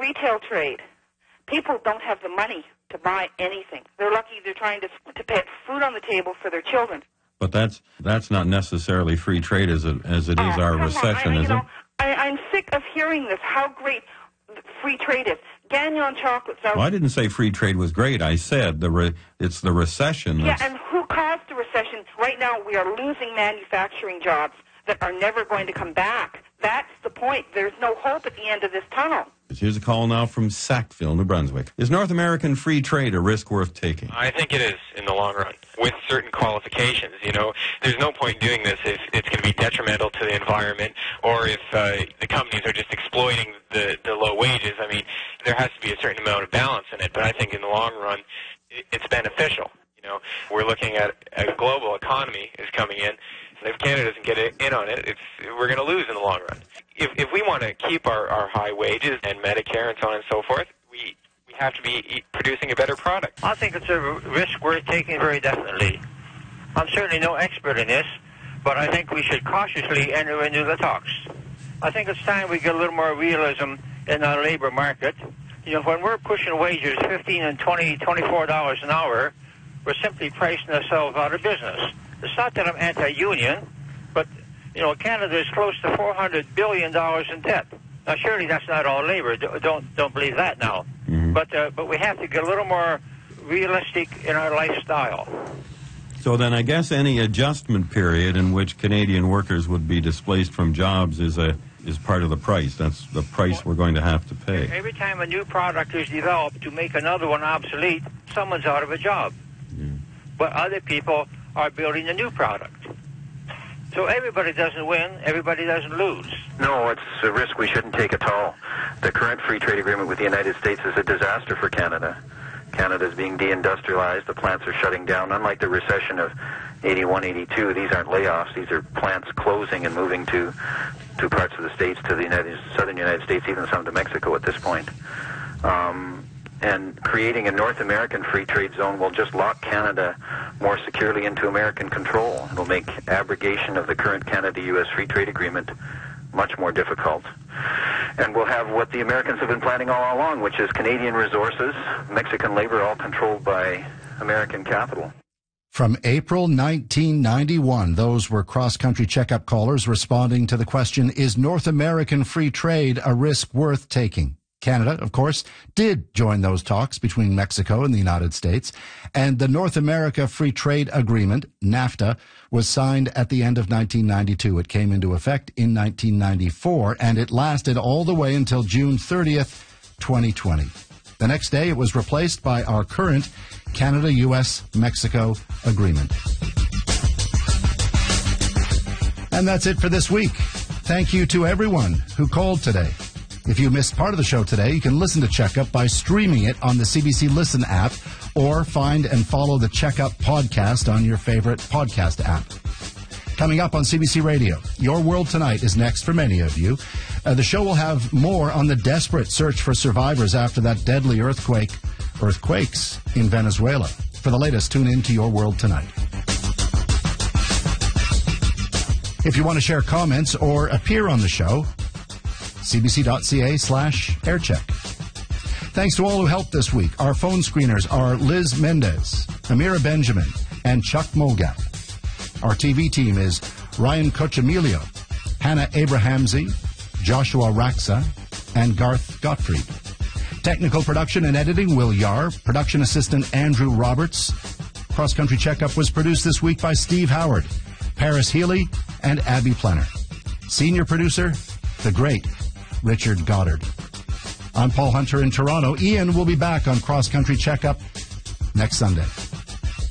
retail trade. People don't have the money to buy anything. They're lucky they're trying to put food on the table for their children. But that's not necessarily free trade as it is our recession, is it? I'm sick of hearing this, how great free trade is. Gagnon Chocolates. Well, I didn't say free trade was great. I said it's the recession. Yeah, and who caused the recession? Right now we are losing manufacturing jobs that are never going to come back. That's the point. There's no hope at the end of this tunnel. Here's a call now from Sackville, New Brunswick. Is North American free trade a risk worth taking? I think it is in the long run, with certain qualifications. There's no point in doing this if it's going to be detrimental to the environment or if the companies are just exploiting the low wages. I mean, there has to be a certain amount of balance in it, but I think in the long run, it's beneficial. We're looking at a global economy is coming in. If Canada doesn't get in on it, we're going to lose in the long run. If we want to keep our high wages and Medicare and so on and so forth, we have to be producing a better product. I think it's a risk worth taking very definitely. I'm certainly no expert in this, but I think we should cautiously enter into the talks. I think it's time we get a little more realism in our labor market. When we're pushing wages $15 and $20, $24 an hour, we're simply pricing ourselves out of business. It's not that I'm anti-union, but, Canada is close to $400 billion in debt. Now, surely that's not all labor. Don't believe that now. Mm-hmm. But we have to get a little more realistic in our lifestyle. So then I guess any adjustment period in which Canadian workers would be displaced from jobs is part of the price. That's the price we're going to have to pay. Every time a new product is developed to make another one obsolete, someone's out of a job. Yeah. But other people are building a new product. So everybody doesn't win, everybody doesn't lose. No, it's a risk we shouldn't take at all. The current free trade agreement with the United States is a disaster for Canada. Canada is being deindustrialized, the plants are shutting down. Unlike the recession of 81, 82, these aren't layoffs, these are plants closing and moving to parts of the states, to the southern United States, even some to Mexico at this point. And creating a North American free trade zone will just lock Canada more securely into American control. It'll make abrogation of the current Canada-U.S. free trade agreement much more difficult. And we'll have what the Americans have been planning all along, which is Canadian resources, Mexican labor, all controlled by American capital. From April 1991, those were cross-country checkup callers responding to the question, is North American free trade a risk worth taking? Canada, of course, did join those talks between Mexico and the United States, and the North America Free Trade Agreement, NAFTA, was signed at the end of 1992. It came into effect in 1994, and it lasted all the way until June 30th, 2020. The next day, it was replaced by our current Canada-U.S.-Mexico agreement. And that's it for this week. Thank you to everyone who called today. If you missed part of the show today, you can listen to Checkup by streaming it on the CBC Listen app or find and follow the Checkup podcast on your favorite podcast app. Coming up on CBC Radio, Your World Tonight is next for many of you. The show will have more on the desperate search for survivors after that deadly earthquakes in Venezuela. For the latest, tune in to Your World Tonight. If you want to share comments or appear on the show, cbc.ca/aircheck. Thanks to all who helped this week. Our phone screeners are Liz Mendez, Amira Benjamin, and Chuck Mogap. Our TV team is Ryan Cochemilio, Hannah Abrahamsey, Joshua Raxa, and Garth Gottfried. Technical production and editing, Will Yar. Production assistant, Andrew Roberts. Cross Country Checkup was produced this week by Steve Howard, Paris Healy, and Abby Plenner. Senior producer, the great Richard Goddard. I'm Paul Hunter in Toronto. Ian will be back on Cross Country Checkup next Sunday.